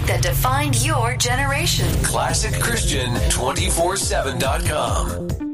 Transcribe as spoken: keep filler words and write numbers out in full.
music that defined your generation. classic christian two forty-seven dot com.